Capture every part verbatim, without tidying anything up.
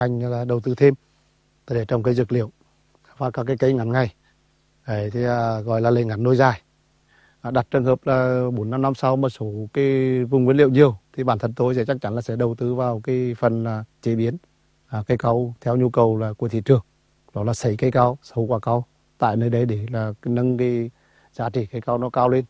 Anh là đầu tư thêm để trồng cây dược liệu và các cái cây ngắn ngày. Đấy, thì à, gọi là lấy ngắn nuôi dài. À, đặt trường hợp là bốn năm năm sau một số cái vùng nguyên liệu nhiều thì bản thân tôi sẽ chắc chắn là sẽ đầu tư vào cái phần là chế biến à, cây cau theo nhu cầu là của thị trường. Đó là sấy cây cau, sâu quả cau tại nơi đấy để là nâng cái giá trị cây cau nó cao lên.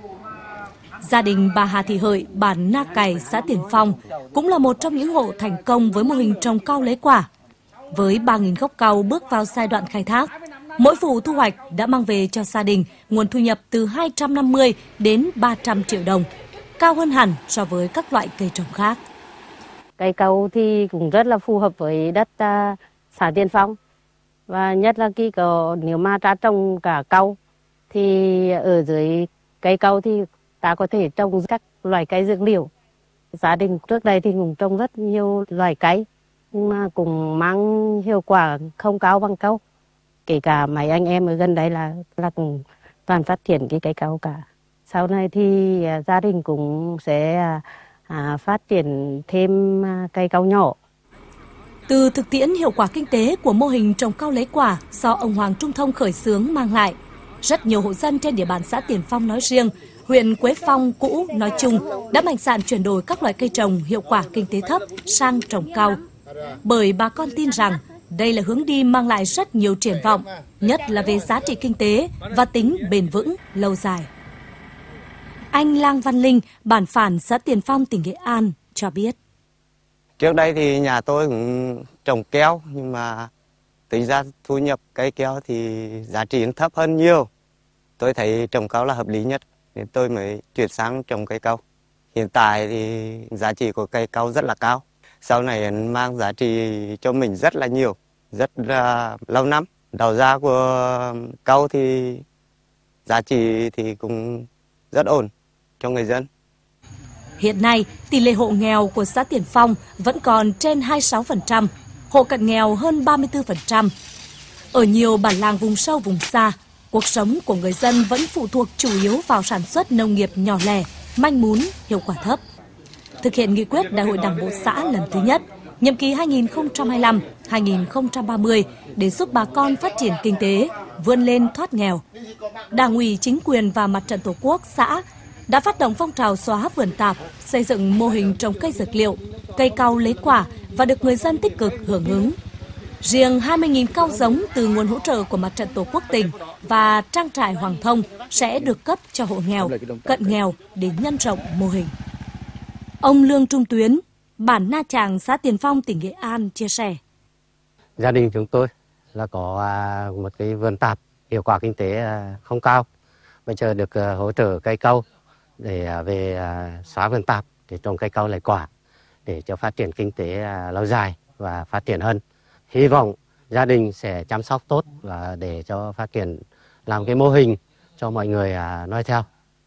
Gia đình bà Hà Thị Hợi, bản Na Cày, xã Tiền Phong cũng là một trong những hộ thành công với mô hình trồng cau lấy quả. Với ba nghìn gốc cau bước vào giai đoạn khai thác, mỗi vụ thu hoạch đã mang về cho gia đình nguồn thu nhập từ hai trăm năm mươi đến ba trăm triệu đồng, cao hơn hẳn so với các loại cây trồng khác. Cây cau thì cũng rất là phù hợp với đất uh, xã Tiền Phong. Và nhất là khi có nếu mà ta trồng cả cau thì ở dưới cây cau thì ta có thể trồng các loại cây dược liệu. Gia đình trước đây thì cũng trồng rất nhiều loại cây nhưng mà cũng mang hiệu quả không cao bằng cau. Kể cả mấy anh em ở gần đấy là là cũng toàn phát triển cái cây cau cả. Sau này thì uh, gia đình cũng sẽ uh, uh, phát triển thêm uh, cây cau nhỏ. Từ thực tiễn hiệu quả kinh tế của mô hình trồng cau lấy quả do ông Hoàng Trung Thông khởi xướng mang lại, rất nhiều hộ dân trên địa bàn xã Tiền Phong nói riêng, huyện Quế Phong cũ nói chung đã mạnh dạn chuyển đổi các loại cây trồng hiệu quả kinh tế thấp sang trồng cau. Bởi bà con tin rằng đây là hướng đi mang lại rất nhiều triển vọng, nhất là về giá trị kinh tế và tính bền vững lâu dài. Anh Lang Văn Linh, bản Phản, xã Tiền Phong, tỉnh Nghệ An cho biết. Trước đây thì nhà tôi cũng trồng keo nhưng mà tính ra thu nhập cây keo thì giá trị nó thấp hơn nhiều. Tôi thấy trồng cau là hợp lý nhất nên tôi mới chuyển sang trồng cây cau. Hiện tại thì giá trị của cây cau rất là cao. Sau này mang giá trị cho mình rất là nhiều, rất là lâu năm. Đầu ra của cau thì giá trị thì cũng rất ổn cho người dân. Hiện nay, tỷ lệ hộ nghèo của xã Tiền Phong vẫn còn trên hai mươi sáu phần trăm, hộ cận nghèo hơn ba mươi tư phần trăm. Ở nhiều bản làng vùng sâu vùng xa, cuộc sống của người dân vẫn phụ thuộc chủ yếu vào sản xuất nông nghiệp nhỏ lẻ, manh mún, hiệu quả thấp. Thực hiện nghị quyết Đại hội Đảng bộ xã lần thứ nhất, nhiệm kỳ hai nghìn không trăm hai mươi lăm đến hai nghìn không trăm ba mươi để giúp bà con phát triển kinh tế, vươn lên thoát nghèo. Đảng ủy, chính quyền và Mặt trận Tổ quốc xã đã phát động phong trào xóa vườn tạp, xây dựng mô hình trồng cây dược liệu, cây cau lấy quả và được người dân tích cực hưởng ứng. Riêng hai mươi nghìn cau giống từ nguồn hỗ trợ của Mặt trận Tổ quốc tỉnh và trang trại Hoàng Thông sẽ được cấp cho hộ nghèo, cận nghèo để nhân rộng mô hình. Ông Lương Trung Tuyến, bản Na Tràng, xã Tiền Phong, tỉnh Nghệ An chia sẻ. Gia đình chúng tôi là có một cái vườn tạp, hiệu quả kinh tế không cao. Bây giờ được hỗ trợ cây cau để về xóa vườn tạp để trồng cây cau lấy quả để cho phát triển kinh tế lâu dài và phát triển hơn. Hy vọng gia đình sẽ chăm sóc tốt và để cho phát triển làm cái mô hình cho mọi người noi theo.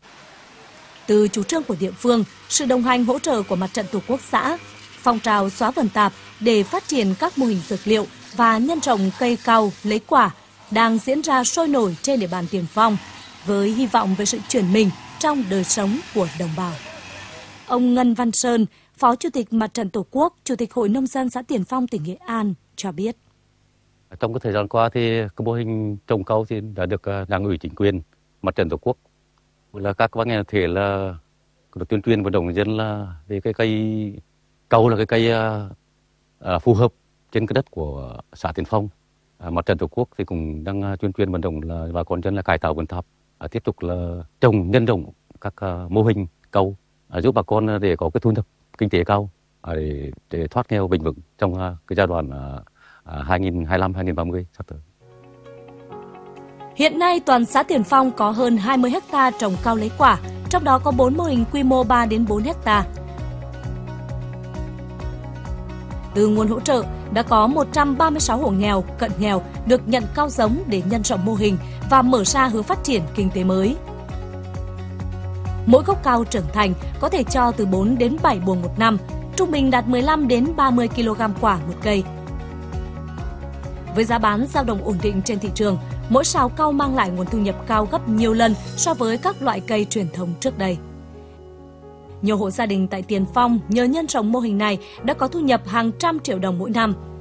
Từ chủ trương của địa phương, sự đồng hành hỗ trợ của Mặt trận Tổ quốc xã, phong trào xóa vườn tạp để phát triển các mô hình dược liệu và nhân rộng cây cau lấy quả đang diễn ra sôi nổi trên địa bàn Tiền Phong, với hy vọng về sự chuyển mình trong đời sống của đồng bào. Ông Ngân Văn Sơn, Phó Chủ tịch Mặt trận Tổ quốc, Chủ tịch Hội Nông dân xã Tiền Phong, tỉnh Nghệ An cho biết. Trong cái thời gian qua thì cái mô hình trồng cau thì đã được Đảng ủy, chính quyền, Mặt trận Tổ quốc là các ban ngành thể là được tuyên truyền vận động người dân là về cái cây cau là cái cây uh, phù hợp trên cái đất của xã Tiền Phong. Uh, Mặt trận Tổ quốc thì cũng đang tuyên truyền vận động là bà con dân là cải tạo vườn tạp, uh, tiếp tục là trồng nhân rộng các uh, mô hình cau uh, giúp bà con để có cái thu nhập kinh tế cao uh, để, để thoát nghèo bền vững trong uh, cái giai đoạn uh, uh, hai nghìn không trăm hai mươi lăm đến hai nghìn không trăm ba mươi sắp tới. Hiện nay, toàn xã Tiền Phong có hơn hai mươi héc ta trồng cau lấy quả, trong đó có bốn mô hình quy mô ba đến bốn héc ta. Từ nguồn hỗ trợ, đã có một trăm ba mươi sáu hộ nghèo, cận nghèo được nhận cau giống để nhân rộng mô hình và mở ra hướng phát triển kinh tế mới. Mỗi gốc cau trưởng thành có thể cho từ bốn đến bảy buồng một năm, trung bình đạt mười lăm đến ba mươi ki lô gam quả một cây. Với giá bán dao động ổn định trên thị trường, mỗi sào cau mang lại nguồn thu nhập cao gấp nhiều lần so với các loại cây truyền thống trước đây. Nhiều hộ gia đình tại Tiền Phong nhờ nhân rộng mô hình này đã có thu nhập hàng trăm triệu đồng mỗi năm.